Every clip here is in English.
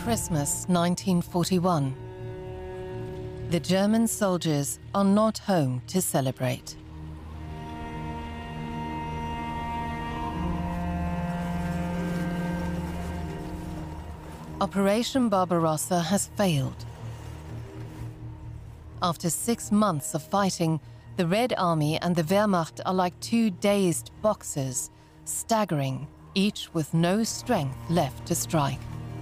Christmas 1941. The German soldiers are not home to celebrate. Operation Barbarossa has failed. After 6 months of fighting, the Red Army and the Wehrmacht are like two dazed boxers, staggering, each with no strength left to strike.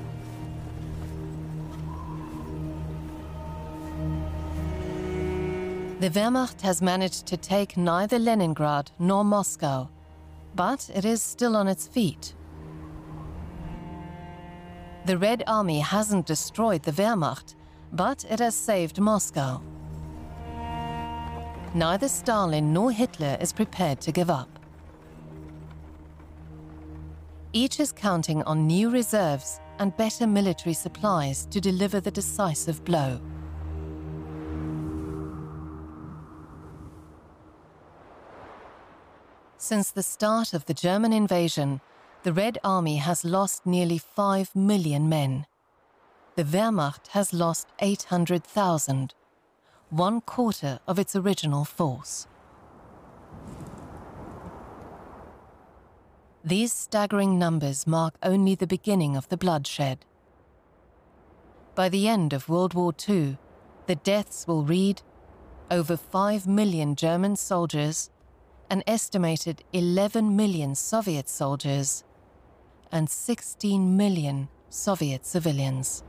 The Wehrmacht has managed to take neither Leningrad nor Moscow, but it is still on its feet. The Red Army hasn't destroyed the Wehrmacht, but it has saved Moscow. Neither Stalin nor Hitler is prepared to give up. Each is counting on new reserves and better military supplies to deliver the decisive blow. Since the start of the German invasion, the Red Army has lost nearly 5 million men. The Wehrmacht has lost 800,000, 1/4 of its original force. These staggering numbers mark only the beginning of the bloodshed. By the end of World War II, the deaths will read over 5 million German soldiers, an estimated 11 million Soviet soldiers, and 16 million Soviet civilians.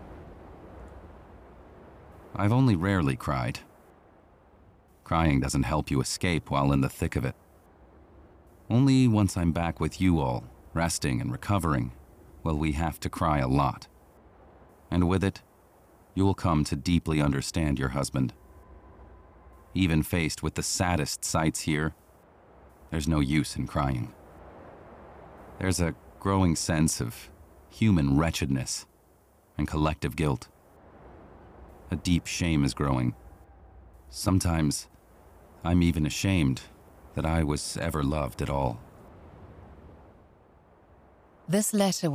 I've only rarely cried. Crying doesn't help you escape while in the thick of it. Only once I'm back with you all, resting and recovering, will we have to cry a lot. And with it, you will come to deeply understand your husband. Even faced with the saddest sights here, there's no use in crying. There's a growing sense of human wretchedness and collective guilt. A deep shame is growing. Sometimes I'm even ashamed that I was ever loved at all. This letter